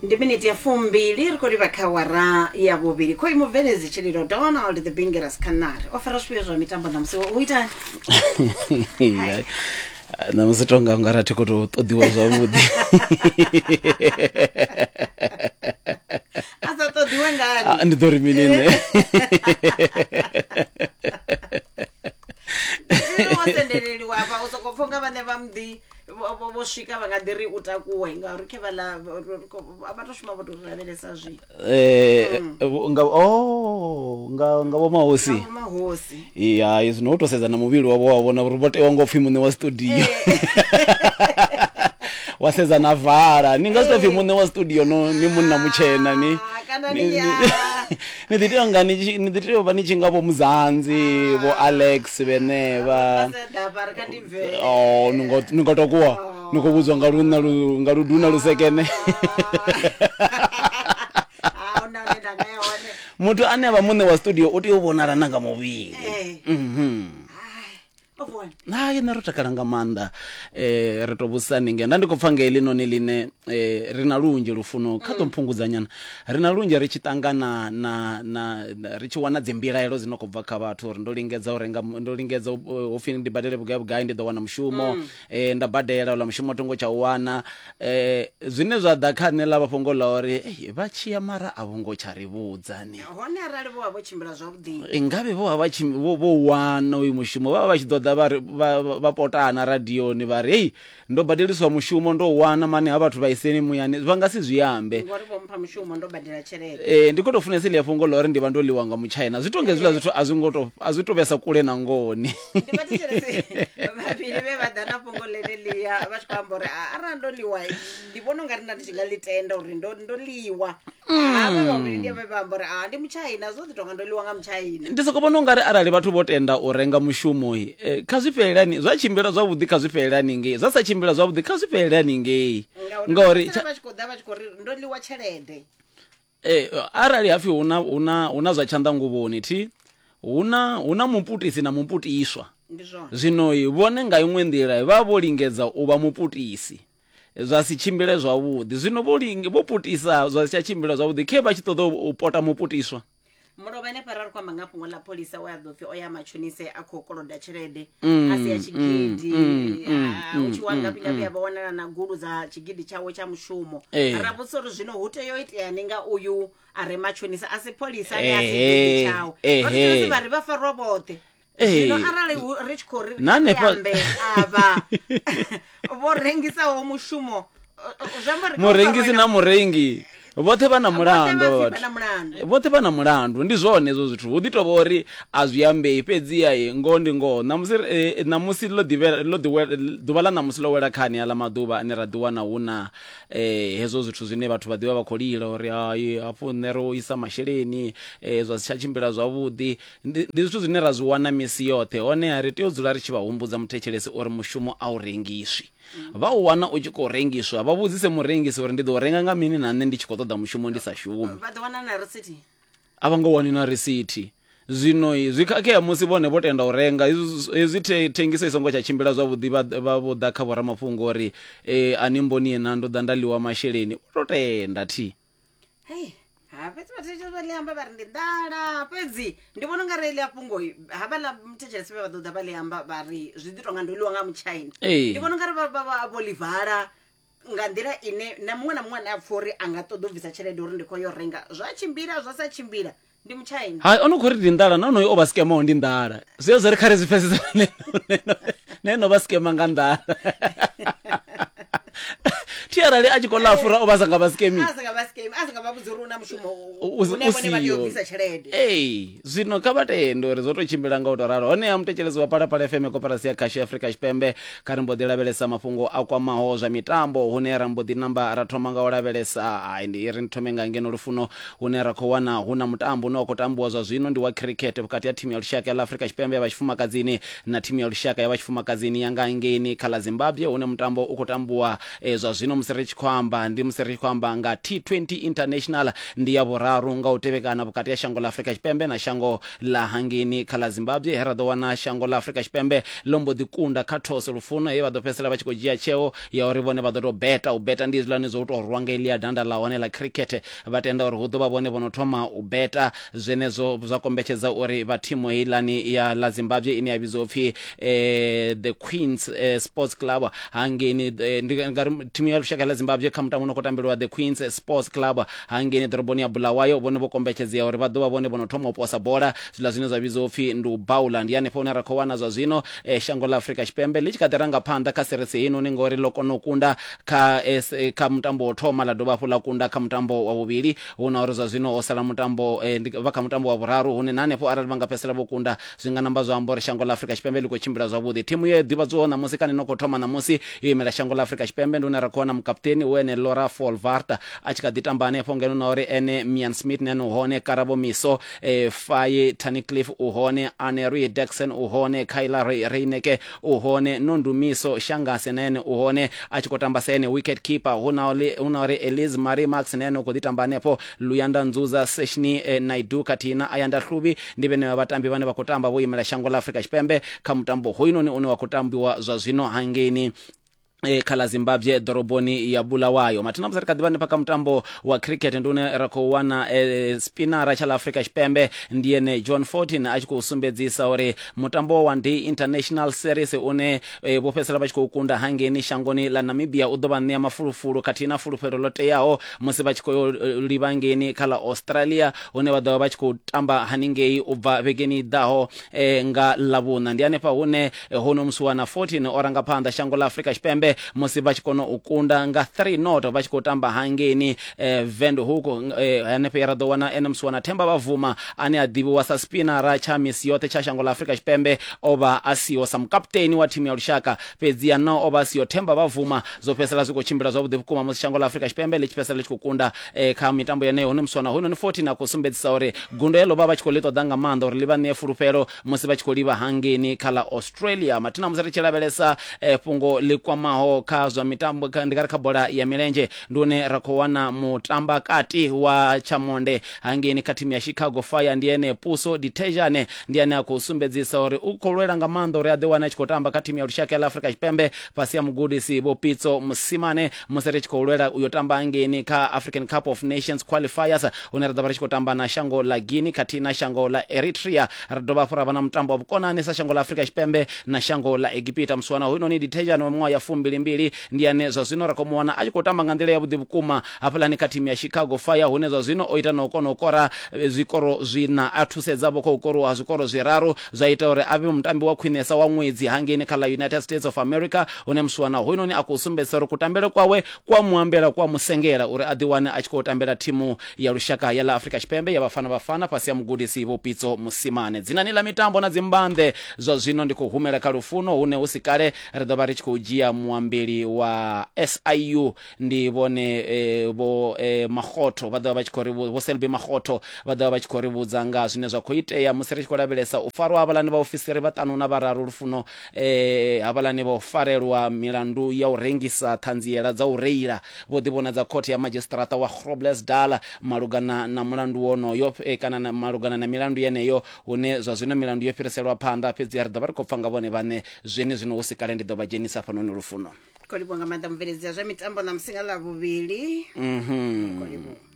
Ndi minute ya fumbili rikori vakawara ya vuvili ko imubvelezi chililo Donald the Bingeras Canary ofera swio zwa mitambo namusi uita namusi tonga ngarati kuti todiwa zwavhuḓi asa todiwa ngani ndi ḓo ri mini ne wasendeleli wapa usokofonga vane vamdi vosvika vangadiri utakuwe ngauri ke vala avatoshuma votoravhelesa zvi nga vomahosi ya izwi no tosedza na muvhili wavo wavona uri votewa ngopfi muṋe wa studio wasedza na vhala ni nga si topfi muṋe wa studio no ni munna mutshena ni ni ḓitea nga ni ḓitea vha ni tshi nga vho Muzanzi vho Alex veneva ni ngo tokuwa ni khou vhudzwa nga luduna lusekene muthu ane vha muṋe wa studio u tea u vhonala na nga muvhili hayi nṋe ro takala nga maanḓa ri to vhudzisani nge nda ndi khou pfha nga heḽi noni ḽine ri na lunzhi lufuno kha ḓo mphungudza nyana ri na lunzhi ri tshi ṱangana na ri tshi wana dzimbilaelo dzi no khou bva kha vhathu uri ndo lingedza upfi ndi badele vhugai ndi ḓo wana mushumo nda badela uḽa mushumo tongo tsha u wana zwine zwa ḓa kha nṋe ḽa vhafhungo ḽa uri vha tshiya mara a vhongo tsha ri vhudzani hone arali vho vha vho tshimbila zwavhuḓi ngabe vho wana uyu mushumo vha vha tshi ḓo ḓa vha potana radioni vha ri hei ndo badeliswa mushumo ndo wana mane ha vhathu vha iseni muyani vha nga si zwi ambe ngori vho mpha mushumo ndo badela tshelede ndi khou tou funesa ḽi fhungo ḽa uri ndi vha ndo ḽiwa nga muchina zwi tonge zwiḽa zwithu a zwi to vhesa kule na ngoni ndi vha tshetshelese vhavhili vhe vha ḓa na fhungo ḽeneḽiya vha tshi khou amba uri arali ndo ḽiwa ndi vhona u nga ri nda ndi tshi nga ḽi tenda uri ndo ḽiwa havha vhavhili ndi vhe vha amba uri ndi muchina zwo ḓi tonga ndo ḽiwa nga muchina ndi soko vhona u nga ri arali vhathu vho tenda u renga mushumo kha zwi fhelelani zwa tshimbila zwavhuḓi kha zwi fhelelani ngei zwa sa tshimbila zwavhuḓi kha zwi fhelelani ngei ngauri vha tshi khou ḓa vha tshi khou ri ndo ḽiwa tshelede arali hapfi huna zwa tshanḓanguvhoni thi huna muputisi na muputiswa zwino vhone nga iṅwe nḓila vha vho lingedza u vha muputisi zwa si tshimbile zwavhuḓi zwino vho putisa zwa si tsha tshimbila zwavhuḓi khe vha tshi ṱoḓa u pota muputiswa mulovhane parari kwamba nga fhungo ḽa polisa we a ḓo pfi o ya matshonise a khou koloda tshelede a si ya tshigidi u tshi wanga pinga vha wanala na gulu dza tshigidi tshawe tsha mushumo ra vhudzisa uri zwino hu tea u iteani nga uyu a re matshonisa a si polisa ni a si tshigidi tshawe vha ri vha farwa vhoṱhe zwino arali ri tshi khou ri ambe avha vho rengisaho mushumo murengisi na murengi vhoṱhe vha na mulandu vhoṱhe vha na mulandu ndi zwone hezwo zwithu hu ḓi tovha uri a zwi ambei fhedziya ngoho ndi ngoho namusi ḓuvha ḽa namusi ḽo wela khani aḽa maḓuvha ane ra ḓi wana hu na hezwo zwithu zwine vhathu vha ḓivha vha khou lila uri hafhu nṋe ro isa masheleni zwa si tsha tshimbila zwavhuḓi ndi zwithu zwine ra zwi wana misi yoṱhe honeha ri tea u dzula ri tshi vha humbudza muthetshelesi uri mushumo a u rengiswi vha u wana u tshi khou rengiswa vha vhudzise murengisi uri ndi ḓo renga nga mini na nṋe ndi tshi khou ṱoḓa mushumo ndi sa shumi a vha ngo wani na risithi zwino zwi khakhea musi vhone vho tenda u renga hezwi thengiso i songo tsha tshimbila zwavhuḓi vha vho ḓa kha vhoramafhungo uri ani mboni na ndo ḓa nda ḽiwa masheleni to tenda thi fhedzi vhathetshelesi vha ḽi amba vha ri ndi ḓala fhedzi ndi vhona u nga ri ḽi a fhungo havha ḽa muthetshelesi vhe vha ḓo ḓa vha ḽi amba vha ri zwi ḓi tonga ndo ḽiwa nga muchina ndi vhona u nga ri vho ḽi vala nga nḓila ine na muṅwe ane a pfha uri a nga ṱoḓa u bvisa tshelede uri ndi khou yo renga zwa tshimbila zwa sa tshimbila ndi muchina hayi ono khou ri ndi nḓala na onoyo o vha skemaho ndi nḓala zwio zwo ri kha ri zwi pfesesa neno vha skema nga nḓala thi arali a tshi khou lafura o vha sa nga vha skemi zwino kha vha tende uri zwo to tshimbila nga u to ralo honeha muthetshelesi wa Phalaphala FM koporasi ya Khashi Afrika Tshipembe kha ri mbo ḓi lavhelesa mafhungo a kwamaho zwa mitambo hune ra mbo ḓi namba ra thoma nga u lavhelesa ndi ri thome nga ngeno lufuno hune ra khou wana hu na mutambo une wa khou tambiwa zwa zwino ndi wa cricket vhukati ha thimu ya lushaka ya Afrika Tshipembe ya vhatshifumakadzini na thimu ya lushaka ya vhatshifumakadzini ya nga ngeni kha ḽa Zimbabwe hune mutambo u khou tambiwa zwa zwino musi ri tshi khou amba nga T20 International ndi ya vhuraru vararu nga utevekana vukati ya shango la Afrika Tshipembe na shango la hangini khala Zimbabwe. Hera do wana shango la Afrika Tshipembe lombo dikunda khathose lufuno ye vadopesela vachikojia cheo ya ori vone vadoto beta ubeta ndi zilani zo to rwangelia danda la one la cricket vatenda ori hudo vone vonothoma ubeta zvenezo zakombetshedza ori vathimu hilani ya la Zimbabwe ini yabizopfi the Queens Sports Club hangeni ngari timu ya lushaka la Zimbabwe khamutamu nokotambirwa the Queens Sports Club hangeni doroboni ya Bulawayo vone vokombetshedza ori vadova vone vonothoma uposa bora zila zino zabizopfi ndu Bowland yani pona rakhowana za zino shango la Afrika Tshipembe lichikateranga phanda kha serisi ino ningori lokonokunda kha mutambo othoma la dovha fula kunda kha mutambo wa vuvili una uri za zwino osala mutambo vakha mutambo wa vuraru hune nanepo arali vangapesela vokunda zwinga namba zwa ambori shango la Afrika Tshipembe liko chimbira zwavhuḓi. Timu ye ḓivha zwo namusi kani nokothoma namusi yo imela shango la Afrika Tshipembe ndune rakhowana mukapteni wene Laura Folvarta achika ḓitamba hanefho ngeno na uri ene Mian Smith nene uhone, Karabo Miso Faye Tanicliffe uhone, Anery Dexon uhone, Kyla Reineke uhone, Nondu Miso Shangase nene uhone achikotamba sene wicket keeper unaori Elise Marie Max nene ukuditamba nepo Luyanda Nzuza Seshni Naidu Katina Ayanda Hlubi ndivene vatambi vane vakutamba voimela shango la Afrika Tshipembe kha mutambo hoinoni une wakutambiwa zwa zwino hangeni khala Zimbabwe doroboni ya Bulawayo. Matina msari kadibani paka mutambo wa cricket ndune rakhowana spinara cha la Afrika Tshipembe ndiyene John Fortin achikusumbedzisa uri mutambo wa Day International Series une vopesela vachikukunda hangeni shangoni la Namibia udova nia mafulufulu katina fulufelo lote yao musi vachiko livangeni khala Australia une vadova vachikutamba haningei ubva vegeni daho nga lavuna ndiyane pa une hono msuwana 14 oranga phanda shango la Afrika Tshipembe musi vachikono ukunda nga 3-0 vachikotamba hangeni Windhoek hanepo yarado wana enemswana Themba Bavuma ane adibu wasa spinara cha misi yote cha shango la Afrika Tshipembe oba asiyo sam captain wa timu ya lushaka pedzia no oba asiyo Themba Bavuma zopesela ziko chimbira zwavhuḓi vhukuma musi shango la Afrika Tshipembe lichipesela lichikukunda kha mitambo yeneyo hune mswana huno ni 14 na kusumbedzisa uri gundo elo baba chikoleto danga manda uri liva ne furufelo musi vachikoliva hangeni khala Australia. Matina muzari chilavelesa pungo likwamaho kha zwa mitambo ndikari kha bola ya milenje ndune rakhowana mutamba kati wa Chamonde hangeni kha timu ya Chicago Fire ndiyene Puso Ditejane ndiyane akusumbedzisa uri ukholwela nga manda uri adewana chikotamba kha timu ya lushaka la Afrika Tshipembe pasi ya mugudisi Bopitso Musimane musere chikolwela uyotamba hangeni kha African Cup of Nations qualifiers une radaba chikotamba na shango la Guinea katina shango la Eritrea radaba fura bana mutambo wabukona nesa shango la Afrika Tshipembe na shango la Egipita mswana huno ni Ditejane mwa ya 2022 ndiyane zwazwino rakomuwana achikotamba ngandele ya vhuḓi vhukuma hafulani kha timu ya Chicago Fire hune zwazwino oita nokonokora zwikoro zwina athusedza vho khokoro wa zwikoro zwiraru zwaita uri ave mutambi wa khwinesa wa ṅwedzi hangeni kha la United States of America une mswana huno ni akusumbedzisa uri kutambela kwawe kwa muambela kwa musengela uri adiwane achikotambela timu ya lushaka ya la Afrika Tshipembe ya bafana pasi ya mugudisi Bopitso Musimane. Dzinani la mitambo na dzimbande zwazwino ndikuhumela kha lufuno hune usikale radaba richikujia muambeli wa SIU ndi vone vo Makgotho vadova vachikori vo Selby Makgotho vadova vachikori vudzanga zwine zwa khoitea musi richikolavelesa ufarwa avalani va ofisiri vatanu na vararu lufuno avalani vo farelwa milandu ya urengisa thanziela dza ureila vo divona dza court ya magistrata wa Groblersdal malugana na mulandu wonoyo kana malugana na milandu yeneyo hune zwa zwino milandu yo fhiriselwa phanda fhedzi radova rikopfa nga vone vane zwino usikale ndi ḓo vha dzhenisa fhanoni lufuno. Kolibonga madam Velezia zwa mitambo na msingala vuvili. Kolibonga.